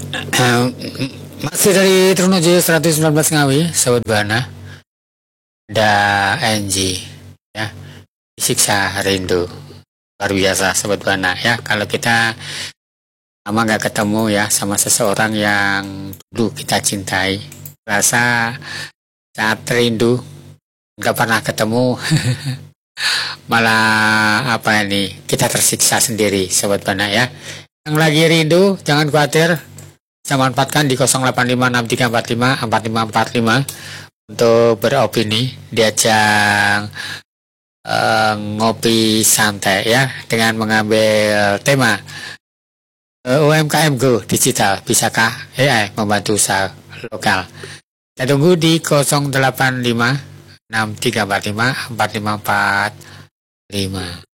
Masih dari Trunojoyo 119 Ngawi, Sobat Bana. Ada NG ya, Siksa Rindu. Luar biasa Sobat Bana ya. Kalau kita lama nggak ketemu ya sama seseorang yang dulu kita cintai, rasa saat rindu nggak pernah ketemu malah apa ini, kita tersiksa sendiri Sobat Bana ya. Yang lagi rindu jangan khawatir, saya manfaatkan di 085634545545 untuk beropini di ajang ngopi santai ya, dengan mengambil tema UMKM Go Digital, bisakah AI membantu usaha lokal? Saya tunggu di 085634545545.